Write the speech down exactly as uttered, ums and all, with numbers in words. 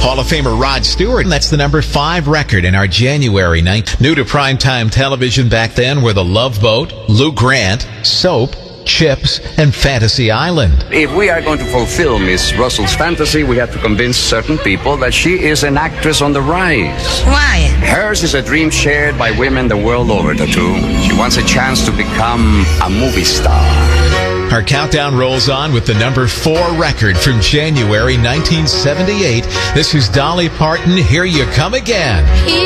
Hall of Famer Rod Stewart. That's the number five record in our January night. New to primetime television back then were The Love Boat, Lou Grant, Soap, Chips, and Fantasy Island. If we are going to fulfill Miss Russell's fantasy, we have to convince certain people that she is an actress on the rise. Why? Hers is a dream shared by women the world over, Tattoo. She wants a chance to become a movie star. Our countdown rolls on with the number four record from January nineteen seventy-eight. This is Dolly Parton, Here You Come Again.